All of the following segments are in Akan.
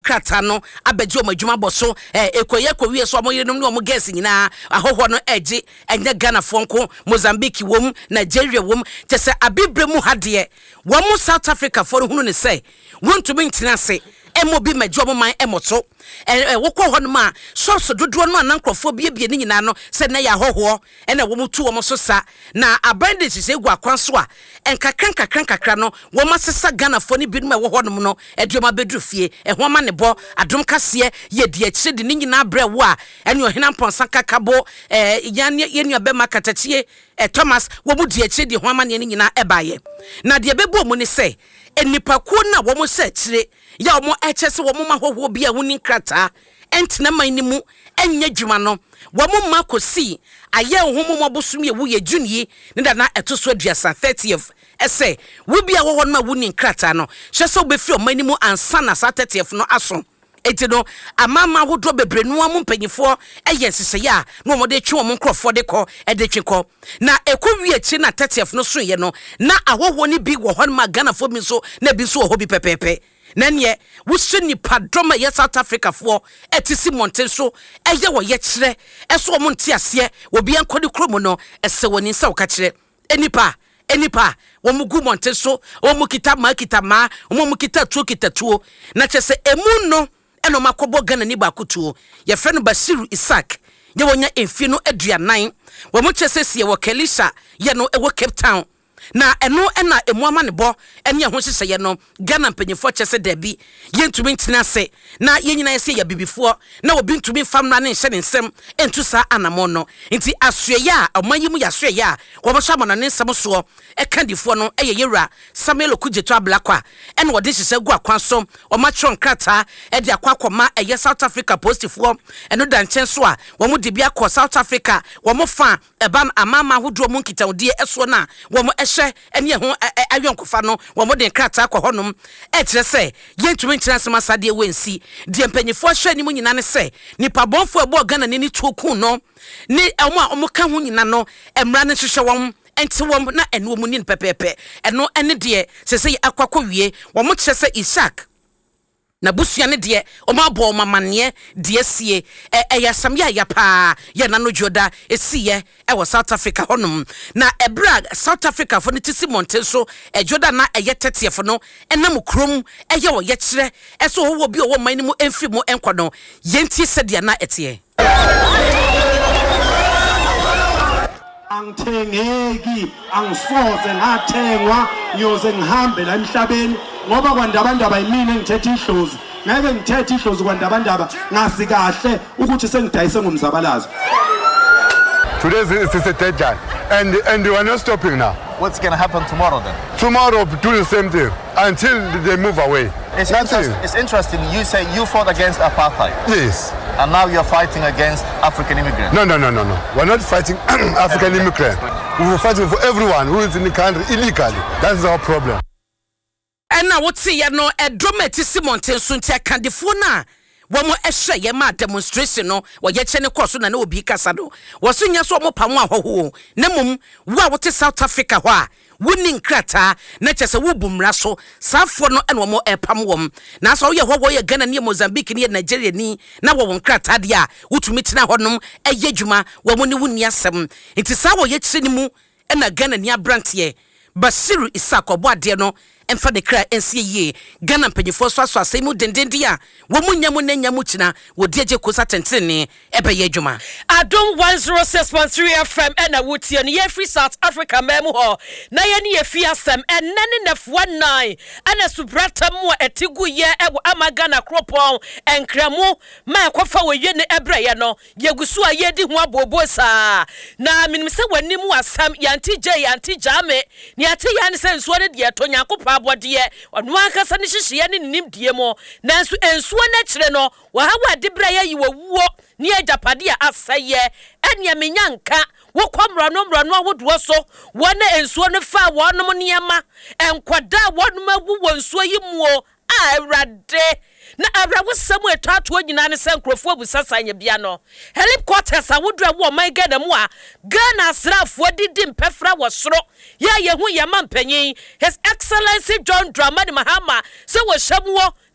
krata no abeji omadwuma boso ekoye kowie so mo yenom ne omo gas nyina ahoho no eji enye Ghana fonko Mozambique wom Nigeria wom tese abibre mu hade wo South Africa for hunu ne say wontumi ntina se emobi madwo man emoto wokọ ho no ma source dodo no anankrofo biebie ni nyina no se na ya hoho ena wo mutu wo so sa na abundance se egu akwanso a enkakran no wo masesa Ghana fo ni binum wo ho no eduoma bedru fie ehwo ma ne bo adom kase ye di akire di ni nyina bre wo a ene ohina mponsa kakabo yenu be makatachie Thomas wo mu di akire di ho ma ne nyina ebaye na de bebu mu ne se enipa ko na wo mu se akire ya omo echese wo mu mahoho bia woni krata entina man mu enya dwuma no wo mu makosi aye homo mobosum ye wo ye junie ne da na etoso aduasa 30th ese wo bia wo ma woni krata no hwese obefi o man mu ansa na 30th no aso etino amama hodo bebrenu amu mpanyifo eye nsese ya no mo de twe mo nkrofo de ko edetwekọ na ekowi achi na 30th no so ye no na ahoho ni bi wo hon ma Ghana fo mi so na bi so ho bi pepepe Nenye wusu nipa doma ye South Africa for etisi monten so eye wo ye kire eso omo nte ase obi ankodi kromo no ese woni nsa woka kire enipa wo mugu monten so wo mukita ma wo mukita tuo na chese emu no eno makobo Ghana ni ba kutuo ye fe no Basiru Isaac ye wonya emfi no aduanan wo mu chese sie wo Kelisha ye no ewo Cape Town na eno ena emuama ne bo ene ho hyehyɛ ye no Ghana mpanyefo kyese dabi yentumi ntina se na yenyina yese ya bibifo na obi ntumi famra ne nhyɛ ne nsɛm entu sa anamo no nti asoye a ɔmayimu ya soye a wɔbɔhɔ amana ne nsɛm so ekandifo no eye yewura Samuel Okudzeto Ablakwa ene wɔde hyehyɛ gu akwanso ɔmatro nkrata de akwakɔma eye South Africa postifo eno da nkyɛn so a wɔn de bia kɔ South Africa wɔn fa ɛbam amama hodo mu nkitawde ɛso na wɔn ene ho ayonkofa no wo mo de krata akọ honom kyerɛ sɛ yentumi nkyerɛ sɛ masade wensi de mpanyifo hwɛ ni mu nyina ne sɛ nipa bonfo ebo Ghana ni toku no ni omo a omo ka ho nyina no emra ne hwehwɛ wɔn enti wɔm na eno mu ni pepepe eno ene de sɛ akwakɔ wie wo mo kyerɛ sɛ Isaac na busua ne de omo abo mamane de sie eyasam ya pa ya na no joda esiye e South Africa honum na ebra South Africa fo ne tisi monten so joda na eye 30th no enam krom eye wo ye kire eso wo bi wo man mu emfi mu enko no yenti sede na etie angithengeki angisoze ngathengwa nyoze ngihambe la emhlabeni ngoba kwandabandaba yimina ngithethe ihlozi ngeke ngithethe ihlozi kwandabandaba ngasi kahle ukuthi sengidayise ngomzabalazo. Today is the third time and we are not stopping now. What's going to happen tomorrow then? Tomorrow do the same thing until they move away. It's interesting. You say you fought against apartheid. Yes. And now you're fighting against African immigrants. No. We're not fighting African immigrants. We're fighting for everyone who is in the country illegally. That's our problem. And now what's here no a dramatic Simonten Suntia Candifo na womo ehwe ye ma demonstration no wo ye chene koso na obi kasa do wo so nya so mo pamo ahoho na mum wo a wote South Africa ho a woni nkrata na chese wo bumra so safo no ene wo epam wom na so ye ho wo ye Ghana ni Mozambique ni Nigeria ni na wo nkrata de a wotumi tena honom eye dwuma wo mo ni woni asem nti sa wo ye chire ni mu ena Ghana ni abrante Basiru Isaac oboade no emfa de kra ensie ye Ghana mpanyifo so aso asemu dendendi a wo munyamu na nyamu kina wo deje kosa tentene ebeye adwuma Adom 106.3 FM ena wotie no ye free South Africa memu ho na ye ne ye fi asem enene nef 19 ena subrata mu etigu ye ewo amagana kropon enkramu ma ekofa wo ye ne ebreye no yegusu a ye di ho abobo saa na minimse wanimu asam yanti jame ni ate ya ne senso ne de to nyakopa abode ono akasa ne hyehye ne nimdie mo nanso ensuo na kire no wa hawa debraya yi wawuo ni ajapade a asaye enya menyanka wo kwamrano awodo so wona ensuo ne fa wonom niema enkwada wonom awu wonsuo yi muo a awrade na abrawo samu etato nyina ne senkrofo busasanya bia no helicopters awodra wo man Ghana mu a Ghana asrafo didi mpefra wo soro ya ye hu ye mampanyin His Excellency John Dramani Mahama se wo hyamuo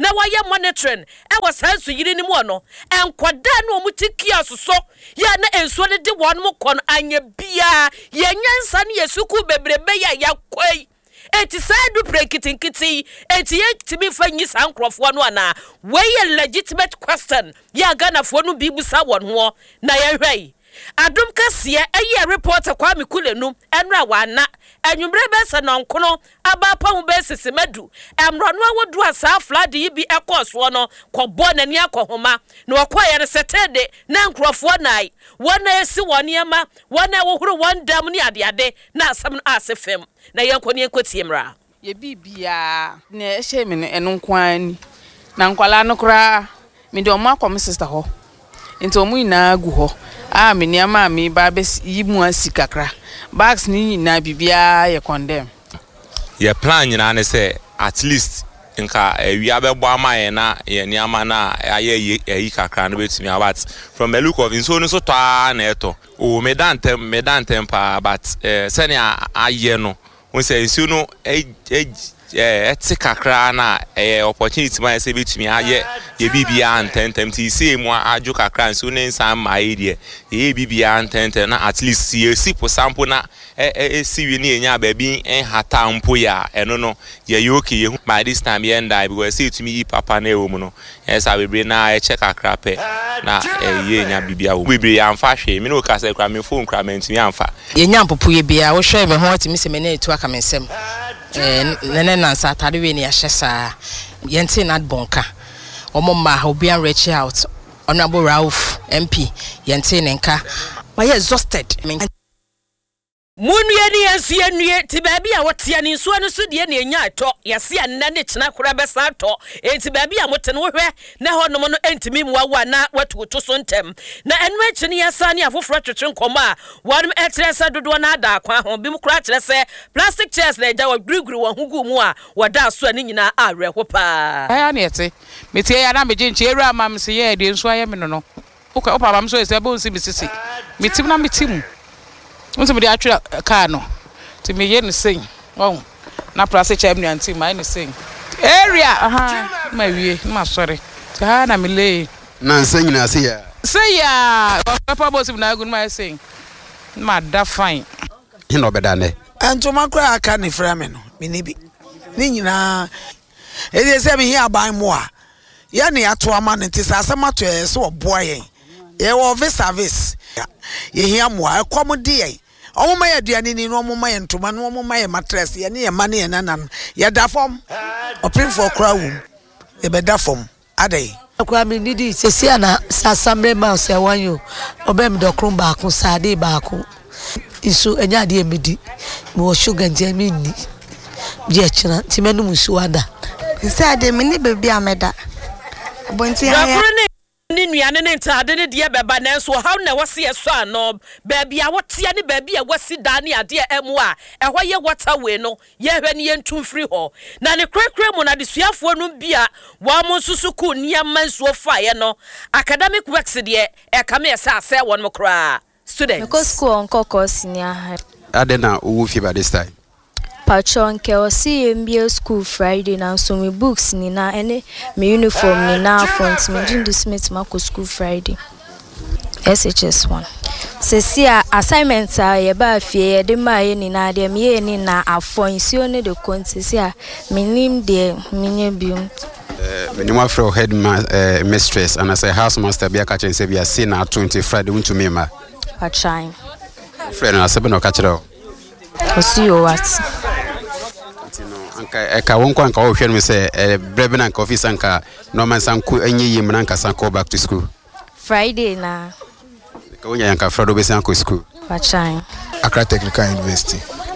na wayɛ monitoring ɛwɔ sanso yiri ni mu no enkwada no omutikia soso ya na ensuo ne de wɔn mo kɔ no anya bia yenyansa ne yesuku bebrebe ya yakwai eti sadu prekitinkiti eti yetimi fa nyi sankrofo no ana wey legitimate question ya Ghanafoɔ no bibusa wɔn ho na yɛhwɛ adum kase eye reporter Kwame Kulenu enra wana anwumre besa nonkono abapa ho besisi madu emro no awodu asa flood yi bi ekoso no kɔbɔ nani akɔhoma na wɔkɔyɛ no setede na nkrofo nai wona esi woniema wona wohuru won dam ni adeade na asam no asefem na yenkoni enkotiemra ye bibia na ehye me no eno nkwani na nkwala no kra me de omo akom sister ho enti omu ina agu ho me niama me ba be yimu asikakra bags ni na bibia ye condemn ye plan nyina ne say at least nka ewia be bo amaye na ye niama na aye yi kakra no betumi about from the look of in so no so to na eto o me dantem pa but senia aye no won say nsu no eti kakra na opportunity ma say betumi aye ye bibia antentem ti see mu aju kakra nsu ne nsan ma area ye bibia antentem na at least ye sipo sample na si wi ni enya ba bi hata mpo ya eno no ye yoke ye by this time ye ndai because say to me papa na ewo mu no esa bebre na check kakra pe na ye nya bibia wo bebre ya amfa hwe me no ka say kra me phone kra me ntimi amfa ye nya mpopo ye bia wo hwe me ho atimi se me na etu aka mensem nene nansa atade we ni ahye saa yente na bonka omomma obi an reach out honorable Rauf MP yente ne nka ma ye exhausted Munu ye ensuye ti baabi a wote ani nsuo no so de na enya ato yase anna ne kyena kora besa ato enti baabi a mote no hwehwe na honom no entimi muawa na watuto so ntem na enu achi ne yasa ne afoforo twetwe nkomo a wonum etresa dodo na ada akwa ho bi mu kora kyerɛ sɛ plastic chairs na eja waguruguru wo hugu mu a wada so ani nyina awerɛho pa aya ne ete metie ya na meje nche eru amam se ye de nsuo aye me no opa bam so ese bo nsi bisisi metim na metim unse me de atwa car no ti me ye no sen oh na plastic chair me anti my no sen area ma wie ma sorry ha na me le na nsen nyina se ya papa boss na agun ma sen ma da fine hino beda ne antoma kra aka ne fra me no me ni bi ni nyina e se me hia ban mo a ya ne ato ama ne ti sa asamato e so oboa yen ye wo service ye hia mo a kom de yen omuma ya duane ni no omuma ye ntoma no omuma ye mattress ye ne ye mane ye nanan ye da fom opin for crowd ye be da fom adai akwa mi nidi sesia na sasamre ma se wanyo obem dokron ba ko sade ba ko isu enya de emedi mo sugar nje mi ni je chira ti menu musu ada sade mi ni bebi ameda bonti ya ni nuane ne ntade ne de beba na so how na wose yeso ano baabi a wote ne baabi a wasi da ne ade emu a ehwo ye waterway no ye hwe ne yentum free ho na ne krekre mu na de suafo no bia wa mo susuku niamma nsuo faye no academic works de e kame yesa ase won mo kra students because school on kokos senior high adena owo fi by this time patron ke o see MBA school Friday na so me books ni na ene me uniform ni na front me jindu smith mako school Friday SHS1 sesia assignments a ye ba fie ye de ma ye ni na de me ni na afonsuo ne de konsesia minim de minye bium minimum for head mistress and as a house master be aka chen se be see na 20 Friday unto me ma patron friend na sebe no ka kire o see you what eka wonko anka wo hwe no se brebe na nka office anka no man sanku anyi yim na nka sanko back to school Friday na ka wonya anka Friday be sanko school patron Accra Technical University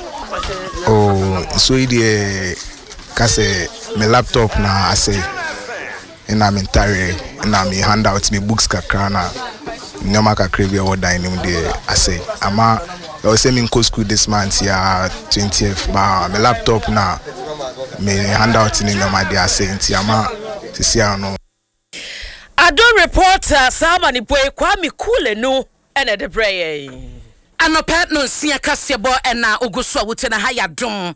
so ide kase me laptop na ase ina mentare na me handout me books kakra na nyoma kakra bi o dan nim de ase ama I was saying in school this month, yeah, 20th. But my laptop now, me handout in my dear saying, "Tiama, to see no." I don't report Samani boy Kwame Kulenu and the prayer. Anopa no sia kasebo na oguso awute na haya dom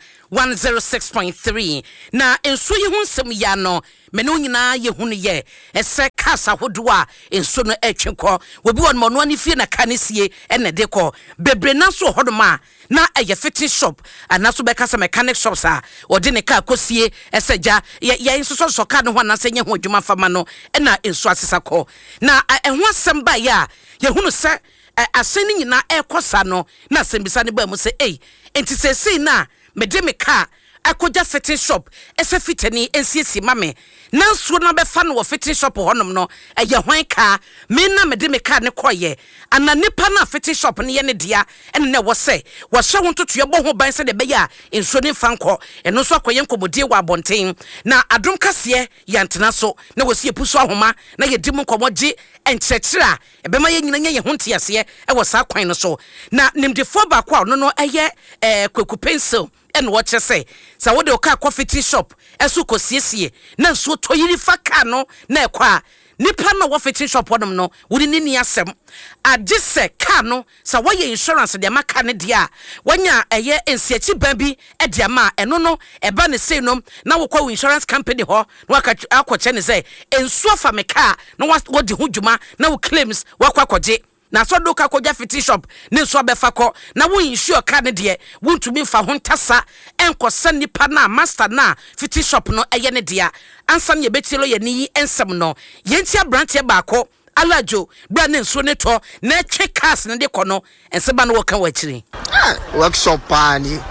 106.3 na enso ye hu nsem ya no me no nyina ye hu ne ye ese kasa hodo a enso no etwekọ obi won mo no ani fie na kanesie ene de kọ bebre na so hodoma na eye fitting shop anaso be kasa mechanic shops a odi ne ka kosie eseja ye enso so ka ne ho na se nye ho adwuma fama no na enso asesa kọ na eho asem ba ya ye hu no se aseni nyina ekosa no na sembisa ne ba mu se enti se sei na me de me car akoja fitting shop ese fitani ensiesi mame na nsuo na be fa no wo fitting shop honom no eye hwan car me na me de me car ne koye ana nipa na fitting shop ne ye ne dia ene ne wo se wo hwe ho totoye bo ho ban se de be ya nsuo ne fanko eno so akoye nkomodie wa abonten na adom kase ya ntena so na wo sie puso ahoma na ye dim nkomoje enkyekira ebema ye nyina nye ye ho ntiase e wo sa kwan no so na nimdefo ba kwa no no eye kwaku pencil en watch say sa wo de oka coffee shop esu kosiesie na nso toyiri faka no na ekwa nipa no wo fitting shop wonum no wuri ni asem agise ka no sa wo ye insurance de maka ne dia wanya eye ensiachi bambi e dia ma eno no eba ne sei no na wo kwa insurance company ho na waka akwache ne say ensu afa meka na wo di hudwuma na wo claims wakwa kwaje na so do ka koja fitting shop ne so abefa ko na wo insure ka ne de wontumi fa ho ntasa enkosa nipa na master na fitting shop no eye ne dia ansa ne betilo ye ni ensem no yentia branch e ba ko alajo bra ne nso ne to na twe cars ne de ko no enseba no wo ka wachiri workshop pani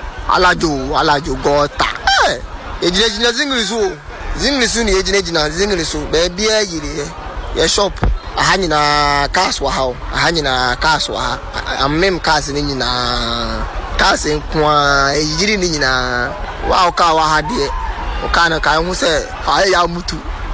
alajo gota ejina zingrisu ni ejina zingrisu be bia yiri ye shop ahanyina cars wa hawo ahanyina cars wa amem cars ni nyina cars kwa ejiri ni nyina wa oka wa hade oka na kan hu se ya mutu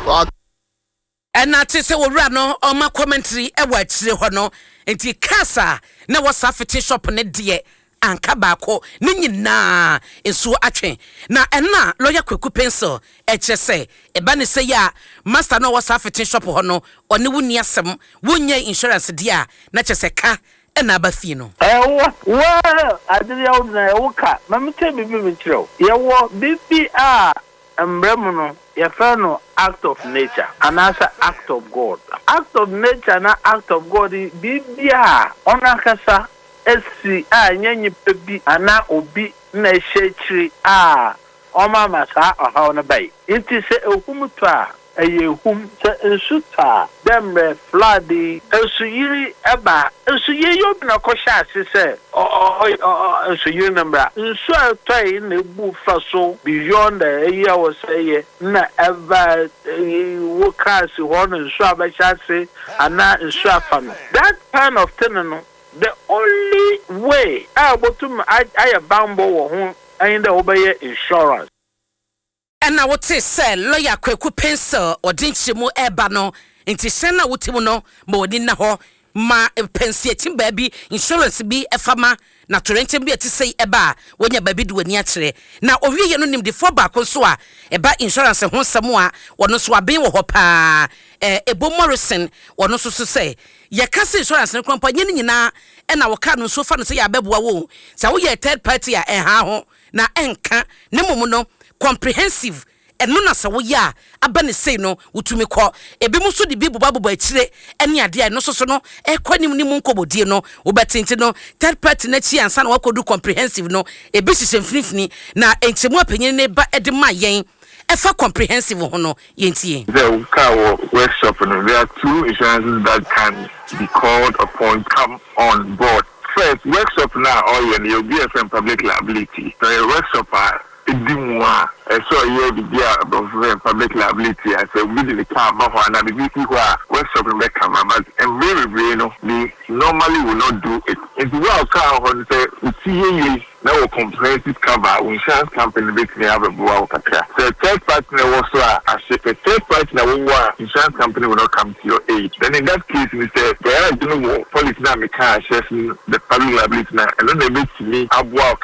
ena tese wura no oma commentary e wa chire ho no enti kasa na wasa fitting shop ne de anka baako ne nyina enso atwe na ena lawyer kwaku pencil echese eba ne se ya master no wasa fitting shop ho no one wuni asem wonye insurance dia na chese ka ena ba fi no wa adiri ya na ewuka mamite bibi mitiro yewo BPR embremu no ye fa no act of nature and also act of God. Act of nature na act of God bibia ona kasa esi nyenyi pebi ana obi na ehechiri oma masa aha ona bai inti se ehumuto ehum se ensuta demre floodi esuyiri eba esuye yobi na kosha asise esuyiri nambra nsu toy na ebu faso beyond eye was say na eva wokasi hono nsu abachase ana nsu afano that kind of thing no the only way I bambo wo ho and obey insurance. And I would say lawyer kwaku pencil or dinchimu eba no inti sena wutimu no mo ni na ho ma pensiatim baby insurance bi efama na torrent bi ati sei eba wonya baby do ani akere na owie no nim de for back so a eba insurance ho samu a wono so aben wo ho pa Ebo Morrison wono so say ye kase insurance no kwampa nye nyina e na wo ka no so fa no say ya beboa wo sa wo ye third party a ha ho na enka ne mum no comprehensive eno na sa wo ya aba ne sei no wutumi kɔ ebi mu so de bi boba akire ene ade a no so no ekwanim ni mu nkobodie no wo betenti no third party na chi ansa na wakodu comprehensive no ebi hihye mfinifini na enchemu apanyin ne ba ede ma yen efa comprehensive ho no yentie the car workshop and there are two insurances that can be called upon come on board. First, workshop now you'll be a public liability. So a workshop Dimwa, so you be a public liability. I say we did the car buffer and the people who are workshop in Beckham, but and very they normally will not do it. It's well car on say we now comprehensive cover insurance company make me have a boa kaka. The third party also a third party now insurance company will not come to your aid. Then in that case we say there are no policy now me car assessing the public liability now and then they make me a boa.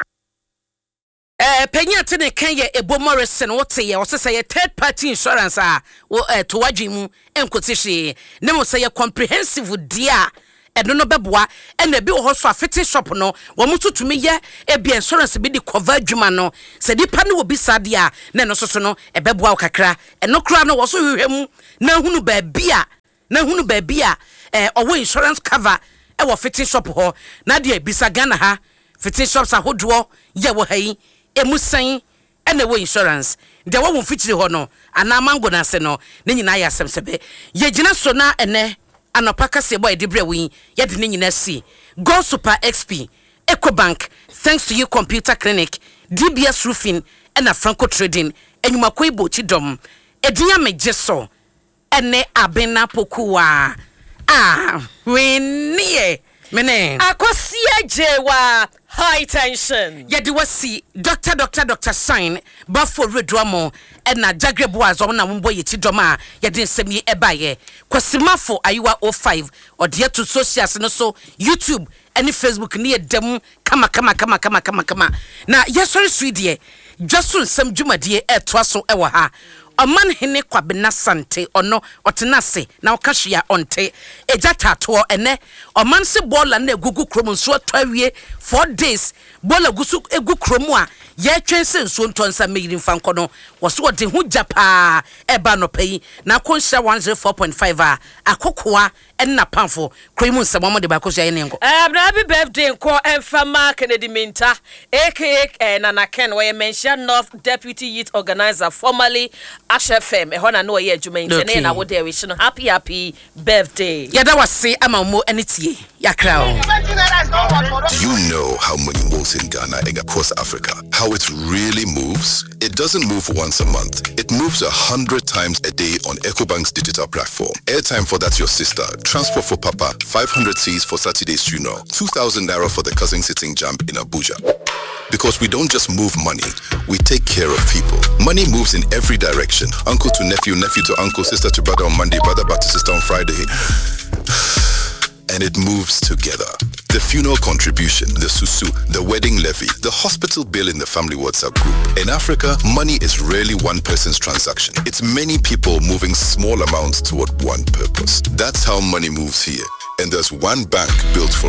Penya tene kan ye Ebo Morrison wote ye wo say ye third party insurance to wadwemu enkotishi ne mo say ye comprehensive dia ɛno no bɛboa ɛna bi wɔ hɔ so a fitting shop no wɔn mo tutumi yɛ ebi insurance bi de cover adwuma no sɛ nipa no wɔ bi sade a na ɛno soso no ɛbɛboa wo kakra ɛno kora no wɔ so hwehwɛ mu na hunu baabi a ɔwɔ insurance cover ɛwɔ fitting shop hɔ na deɛ bisa Ghana ha fitting shops ahodoɔ yɛ wɔ ha yi emu sɛn ɛna ɛwɔ insurance deɛ wɔwɔ mfikyiri hɔ no anaa mango na ase no ne nyinaa yɛ asɛmsɛbɛ yɛgyina so na ɛnɛ anopa kase boy de brɛ wi yɛde ne nyinaa si Go Super XP Ecobank Thanks to You Computer Clinic DBS Roofing ɛna Franco Trading enyumako ibo chidom edinya megye so ɛne abena pokuwa wenie mene akosia jewa high tension yɛde wasi Dr. Sign bafo reduamo ɛna Jagrebo azo na mbo ye chidom a yɛde nsɛm yi ɛbaayɛ kwasimafo ayiwa 05 ɔde to socials no so YouTube ɛne Facebook ne yɛdam kama na yɛsɔre suidie dwaso nsɛm dwumadie ɛtoa so ɛwɔ ha ɔman hene Kwabena Sante ɔno ɔtenase na ɔkahwea ɔnte ɛgya tatoɔ ɛnɛ ɔman se bola na egugu krom nso atwawie 4 days bola gusu egu krom a yɛtwen se nso ntonsa meyiri mfankɔ no wɔso wɔde ho japa ɛba no pɛyi na konhya 104.5 a akokoa ɛna pamfo kroimu nsɛm mo de ba koso yɛ ne nko happy birthday nko Emfama Kennedy Minta aka Nana Ken where mention North Deputy Youth Organizer formerly Ash FM ehona na wɔyɛ adwuma ntene na wo de wish no happy birthday yɛda wase ama mo anitie yakra Do you know how money moves in Ghana and across Africa? How it really moves? It doesn't move once a month. It moves 100 times a day on Ecobank's digital platform. Airtime for That's Your Sister. Transport for Papa. 500 Cs for Saturday's funeral. 2,000 naira for the cousin sitting jump in Abuja. Because we don't just move money, we take care of people. Money moves in every direction. Uncle to nephew, nephew to uncle, sister to brother on Monday, brother back to sister on Friday. And it moves together. The funeral contribution, the susu, the wedding levy, the hospital bill in the family WhatsApp group. In Africa, money is rarely one person's transaction. It's many people moving small amounts toward one purpose. That's how money moves here. And there's one bank built for